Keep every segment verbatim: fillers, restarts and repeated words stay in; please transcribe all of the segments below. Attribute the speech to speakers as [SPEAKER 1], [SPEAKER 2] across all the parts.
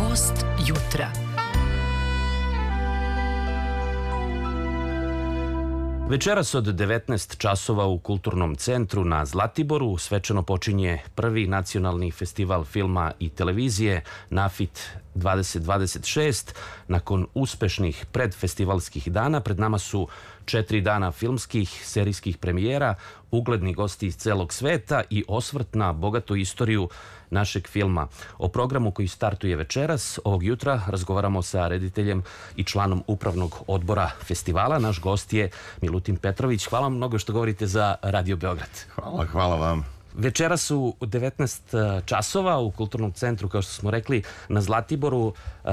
[SPEAKER 1] Gost jutra.
[SPEAKER 2] Večeras od devetnaest časova u Kulturnom centru na Zlatiboru svečano počinje prvi nacionalni festival filma i televizije NAFIT dvadeset dvadeset šest. Nakon uspešnih predfestivalskih dana pred nama su četiri dana filmskih, serijskih premijera, ugledni gosti iz celog sveta i osvrt na bogatu istoriju našeg filma. O programu koji startuje večeras, ovog jutra, razgovaramo sa rediteljem i članom upravnog odbora festivala. Naš gost je Milutin Petrović. Hvala vam mnogo što govorite za Radio Beograd.
[SPEAKER 3] Hvala, hvala vam.
[SPEAKER 2] Večeras su u devetnaest časova u Kulturnom centru, kao što smo rekli, na Zlatiboru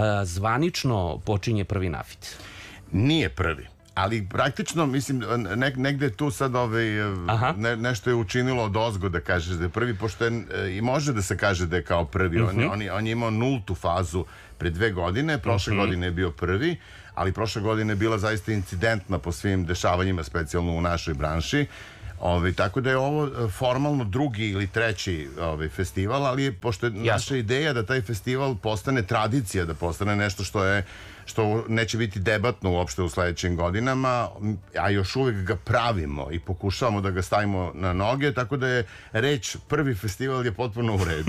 [SPEAKER 2] zvanično počinje prvi NAFIT.
[SPEAKER 3] Nije prvi. Ali praktično, mislim, ne, negde tu sad ovaj, ne, nešto je učinilo od ozgo da kažeš da je prvi, pošto je, i može da se kaže da je kao prvi. Uh -huh. on, on, on je imao nultu fazu pre dve godine, prošle uh -huh. godine je bio prvi, ali prošle godine je bila zaista incidentna po svim dešavanjima, specijalno u našoj branši. Ove, tako da je ovo formalno drugi ili treći ove, festival, ali pošto je Jasno. naša ideja da taj festival postane tradicija, da postane nešto što je što neće biti debatno uopšte u sledećim godinama, a još uvek ga pravimo i pokušavamo da ga stavimo na noge, tako da je reč prvi festival je potpuno u redu.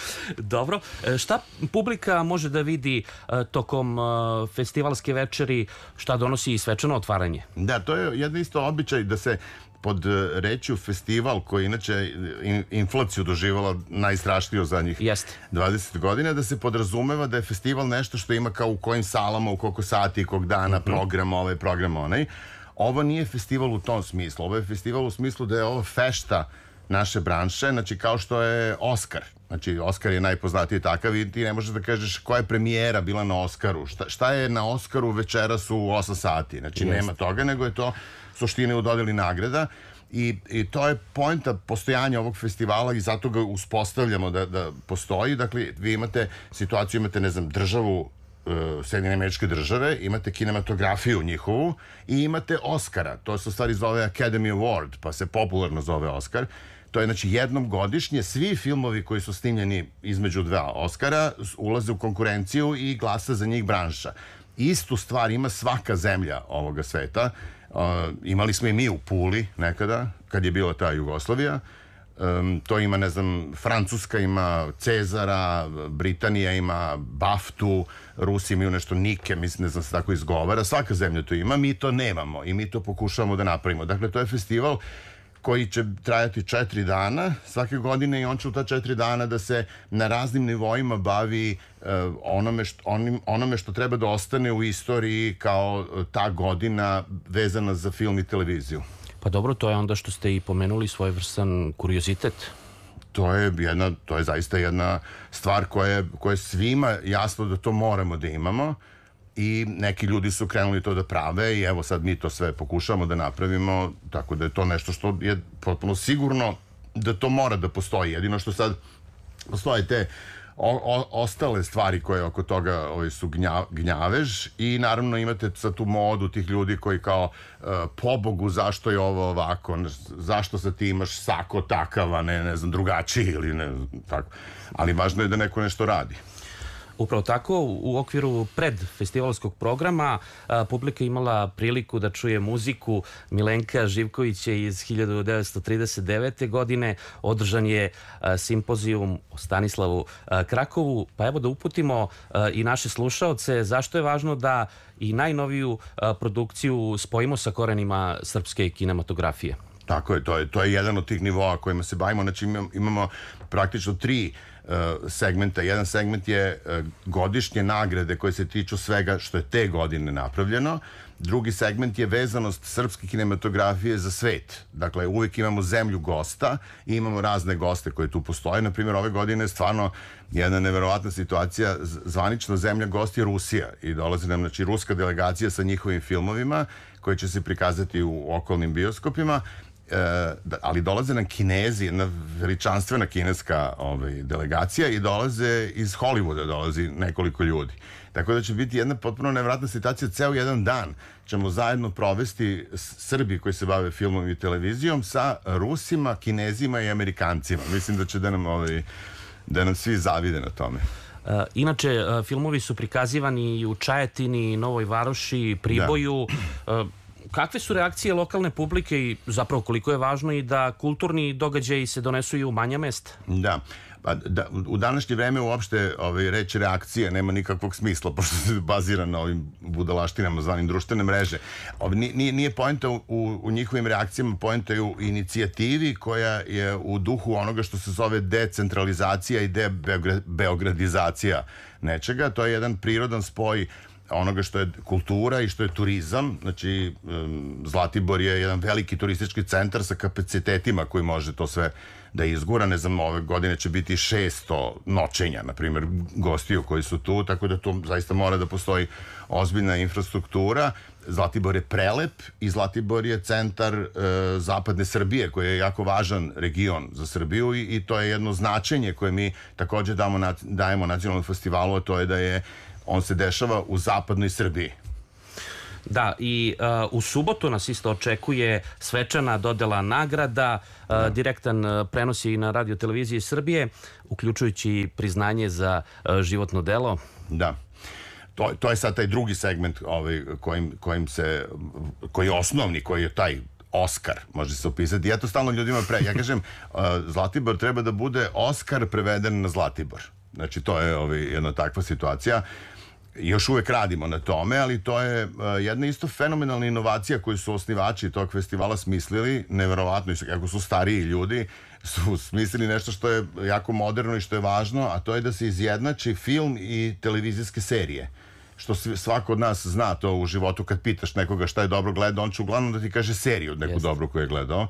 [SPEAKER 2] Dobro. Šta publika može da vidi tokom festivalske večeri, šta donosi i svečano otvaranje?
[SPEAKER 3] Da, to je jedno isto običaj da se pod rečju festival, koji inače inflaciju doživala najstrašniju za njih dvadeset godina, da se podrazumeva da je festival nešto što ima kao u kojim salama, u koliko sati, kog dana, program ovaj, program onaj. Ovo nije festival u tom smislu. Ovo je festival u smislu da je ovo fešta naše branše, znači kao što je Oskar. Znači, Oskar je najpoznatiji takav i ti ne možeš da kažeš koja je premijera bila na Oskaru. Šta, šta je na Oskaru večeras u osam sati? Znači, Jest. nema toga, nego je to suštine u dodeli nagrada i, i to je poenta postojanja ovog festivala i zato ga uspostavljamo da, da postoji. Dakle, vi imate situaciju, imate, ne znam, državu uh, Sjedinjene Američke Države, imate kinematografiju njihovu i imate Oskara. To se u stvari zove Academy Award, pa se popularno zove Oskar. To je, znači, jednom godišnje svi filmovi koji su snimljeni između dva Oskara ulaze u konkurenciju i glasa za njih branša. Istu stvar ima svaka zemlja ovoga sveta. Uh, imali smo i mi u Puli nekada, kad je bila ta Jugoslavija. Um, to ima, ne znam, Francuska ima Cezara, Britanija ima Baftu, Rusi imaju nešto Nike, mislim, ne znam se tako izgovara. Svaka zemlja to ima, mi to nemamo i mi to pokušavamo da napravimo. Dakle, to je festival koji će trajati četiri dana svake godine i on će u ta četiri dana da se na raznim nivoima bavi uh, onome, što, onim, onome što treba da ostane u istoriji kao ta godina vezana za film i televiziju.
[SPEAKER 2] Pa dobro, to je onda što ste i pomenuli svojevrstan kuriozitet.
[SPEAKER 3] To je, jedna, to je zaista jedna stvar koja je, koja je svima jasno da to moramo da imamo. I neki ljudi su krenuli to da prave i evo sad mi to sve pokušamo da napravimo, tako da je to nešto što je potpuno sigurno da to mora da postoji. Jedino što sad postoje te o, o, ostale stvari koje oko toga ovaj, su gnja, gnjavež i naravno imate sad tu modu tih ljudi koji kao uh, pobogu zašto je ovo ovako, zašto sad ti imaš sako takav, a ne, ne znam, drugačiji ili ne znam, tako. Ali važno je da neko nešto radi.
[SPEAKER 2] Upravo tako, u okviru predfestivalskog programa a, publika imala priliku da čuje muziku Milenka Živkovića iz hiljadu devetsto trideset devete. godine. Održan je a, simpozijum o Stanislavu a, Krakovu. Pa evo da uputimo a, i naše slušaoce zašto je važno da i najnoviju a, produkciju spojimo sa korenima srpske kinematografije.
[SPEAKER 3] Tako je, to je, to je jedan od tih nivoa kojima se bavimo. Znači imamo, imamo praktično tri uh, segmenta. Jedan segment je uh, godišnje nagrade koje se tiču svega što je te godine napravljeno. Drugi segment je vezanost srpske kinematografije za svet. Dakle, uvijek imamo zemlju gosta i imamo razne goste koje tu postoje. Naprimjer, ove godine je stvarno jedna neverovatna situacija. Zvanična zemlja gost je Rusija i dolazi nam, znači, ruska delegacija sa njihovim filmovima koji će se prikazati u okolnim bioskopima. E, ali dolaze nam Kinezi, jedna veličanstvena kineska ovaj, delegacija i dolaze iz Hollywooda, dolazi nekoliko ljudi. Tako da će biti jedna potpuno nevratna situacija. Ceo jedan dan ćemo zajedno provesti Srbi koji se bave filmom i televizijom sa Rusima, Kinezima i Amerikancima. Mislim da će da nam, ovaj, da nam svi zavide na tome.
[SPEAKER 2] Inače, filmovi su prikazivani i u Čajetini, Novoj Varoši, Priboju. Kakve su reakcije lokalne publike i zapravo koliko je važno i da kulturni događaji se donesu i u manja mesta?
[SPEAKER 3] Da. Pa, da, u današnje vreme uopšte ovaj, reći reakcije nema nikakvog smisla, pošto se bazira na ovim budalaštinama zvanim društvene mreže. Nije, nije poenta u, u njihovim reakcijama, poenta je u inicijativi koja je u duhu onoga što se zove decentralizacija i debeogradizacija nečega. To je jedan prirodan spoj onoga što je kultura i što je turizam. Znači, Zlatibor je jedan veliki turistički centar sa kapacitetima koji može to sve da izgura. Ne znam, ove godine će biti šesto noćenja, na primjer, gostiju koji su tu, tako da tu zaista mora da postoji ozbiljna infrastruktura. Zlatibor je prelep i Zlatibor je centar e, zapadne Srbije, koji je jako važan region za Srbiju i, i to je jedno značenje koje mi također damo, na, dajemo nacionalnom festivalu, a to je da je on se dešava u zapadnoj Srbiji.
[SPEAKER 2] Da, i uh, u subotu nas isto očekuje svečana dodela nagrada, uh, da. Direktan uh, prenos je i na Radio Televiziji Srbije, uključujući priznanje za uh, životno delo.
[SPEAKER 3] Da. To, to je sad taj drugi segment ovaj, kojim, kojim se, koji je osnovni, koji je taj Oskar, može se opisati. Ja to stalno ljudima pre... Ja kažem, uh, Zlatibor treba da bude Oskar preveden na Zlatibor. Znači, to je ovaj, jedna takva situacija. Još uvek radimo na tome, ali to je uh, jedna isto fenomenalna inovacija koju su osnivači tog festivala smislili, neverovatno, kako su stariji ljudi, su smislili nešto što je jako moderno i što je važno, a to je da se izjednači film i televizijske serije. Što svako od nas zna to u životu, kad pitaš nekoga šta je dobro gledao, on će uglavnom da ti kaže seriju od neku Jest. Dobru koju je gledao.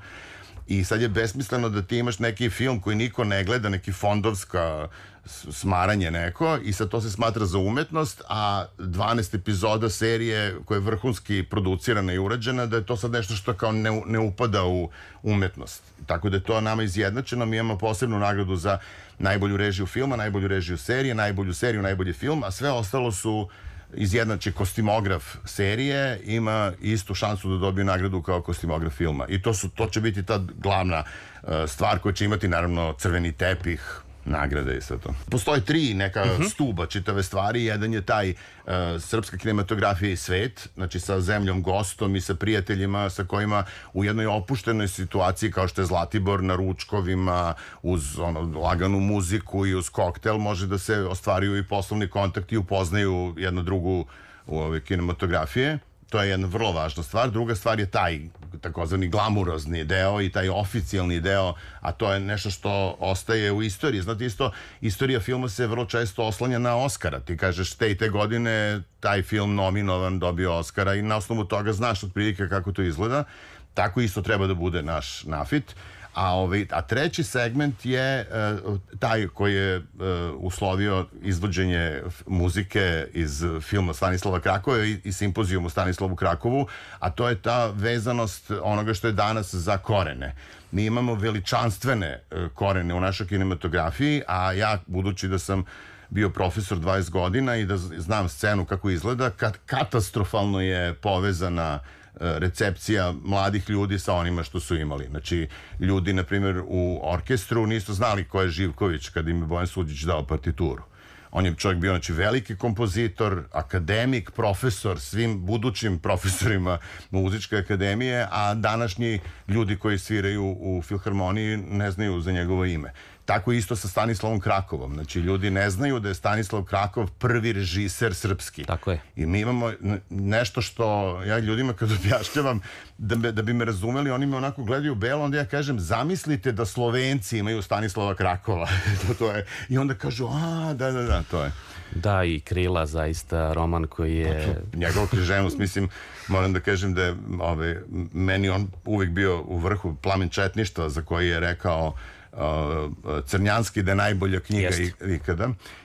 [SPEAKER 3] I sad je besmisleno da ti imaš neki film koji niko ne gleda, neki fondovska smaranje neko, i sad to se smatra za umetnost, a dvanaest epizoda serije koja je vrhunski producirana i urađena, da je to sad nešto što kao ne, ne upada u umetnost. Tako da je to nama izjednačeno. Mi imamo posebnu nagradu za najbolju režiju filma, najbolju režiju serije, najbolju seriju, najbolji film, a sve ostalo su izjednači. Kostimograf serije ima istu šansu da dobije nagradu kao kostimograf filma. I to, su, to će biti ta glavna uh, stvar koja će imati, naravno, crveni tepih, nagrade i sve to. Postoje tri neka uh-huh. stuba čitave stvari. Jedan je taj uh, srpska kinematografija i svet, znači sa zemljom gostom i sa prijateljima sa kojima u jednoj opuštenoj situaciji kao što je Zlatibor, na ručkovima, uz ono, laganu muziku i uz koktel može da se ostvaruju i poslovni kontakti i upoznaju jednu drugu u ove kinematografije. To je jedna vrlo važna stvar. Druga stvar je taj takozvani glamurozni deo i taj oficijalni deo, a to je nešto što ostaje u istoriji. Znate, isto, istorija filma se vrlo često oslanja na Oskara. Ti kažeš te i te godine taj film nominovan, dobio Oskara i na osnovu toga znaš otprilike kako to izgleda. Tako isto treba da bude naš Nafit. A, ovaj, a treći segment je uh, taj koji je uh, uslovio izvođenje muzike iz filma Stanislava Krakova i, i simpozijum u Stanislavu Krakovu, a to je ta vezanost onoga što je danas za korene. Mi imamo veličanstvene uh, korene u našoj kinematografiji, a ja, budući da sam bio profesor dvadeset godina i da znam scenu kako izgleda, kad katastrofalno je povezana recepcija mladih ljudi sa onima što su imali. Znači, ljudi, na primjer, u orkestru nisu znali ko je Živković kad im je Bojan Suđić dao partituru. On je čovjek bio, znači, veliki kompozitor, akademik, profesor svim budućim profesorima muzičke akademije, a današnji ljudi koji sviraju u filharmoniji ne znaju za njegovo ime. Tako isto sa Stanislavom Krakovom. Znači, ljudi ne znaju da je Stanislav Krakov prvi režiser srpski.
[SPEAKER 2] Tako je.
[SPEAKER 3] I mi imamo nešto što ja ljudima kad objašnjavam da, me, da bi me razumeli, oni me onako gledaju belo, onda ja kažem, zamislite da Slovenci imaju Stanislava Krakova. to, to je. I onda kažu, a, da, da, da, to je.
[SPEAKER 2] Da, i Krila, zaista, roman koji je...
[SPEAKER 3] Njegov književnost, mislim, moram da kažem da je ove, meni on uvijek bio u vrhu Plamen četništva, za koji je rekao Uh, Crnjanski da je najbolja knjiga ikada.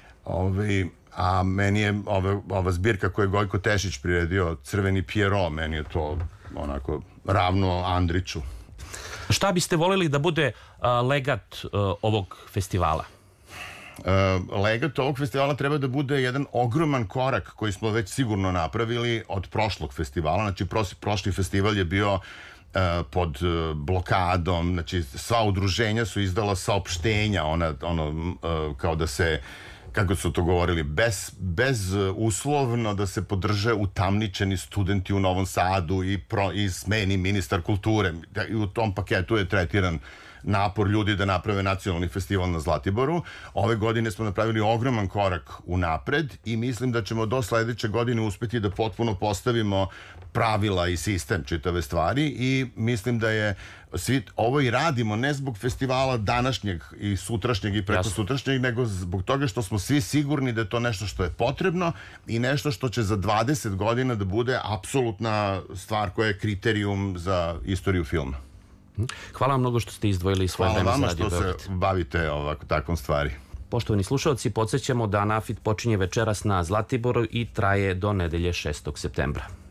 [SPEAKER 3] Ove, a meni je ove, ova zbirka koju je Gojko Tešić priredio, Crveni Pjero, meni je to onako ravno Andriću.
[SPEAKER 2] Šta biste voljeli da bude uh, legat uh, ovog festivala?
[SPEAKER 3] Uh, legat ovog festivala treba da bude jedan ogroman korak koji smo već sigurno napravili od prošlog festivala. Znači, prošli festival je bio pod blokadom, znači sva udruženja su izdala saopštenja, ona, ono, kao da se kako su to govorili, bez, bezuslovno da se podrže utamničeni studenti u Novom Sadu i, pro, i smeni ministar kulture. I u tom paketu je tretiran napor ljudi da naprave nacionalni festival na Zlatiboru. Ove godine smo napravili ogroman korak unapred i mislim da ćemo do sledeće godine uspeti da potpuno postavimo pravila i sistem čitave stvari i mislim da je svi ovo i radimo ne zbog festivala današnjeg i sutrašnjeg i preko sutrašnjeg, nego zbog toga što smo svi sigurni da je to nešto što je potrebno i nešto što će za dvadeset godina da bude apsolutna stvar koja je kriterijum za istoriju filma.
[SPEAKER 2] Hvala vam mnogo što ste izdvojili svoje vreme za Radio Beograd.
[SPEAKER 3] Hvala vama što se bavite ovako takvom stvari.
[SPEAKER 2] Poštovani slušalci, podsjećamo da NAFIT počinje večeras na Zlatiboru i traje do nedelje šestog septembra.